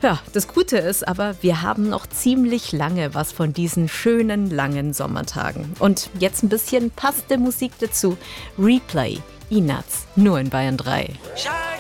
Ja, das Gute ist aber, wir haben noch ziemlich lange was von diesen schönen, langen Sommertagen. Und jetzt ein bisschen passende Musik dazu. Replay, Inaz, nur in Bayern 3. Shine